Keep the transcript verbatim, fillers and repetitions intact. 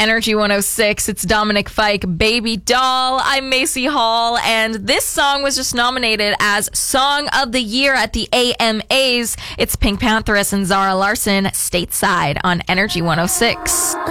Energy one oh six. It's Dominic Fike, Baby Doll. I'm Macy Hall, and this song was just nominated as Song of the Year at the A M As. It's Pink Pantheress and Zara Larsson, Stateside on Energy one oh six.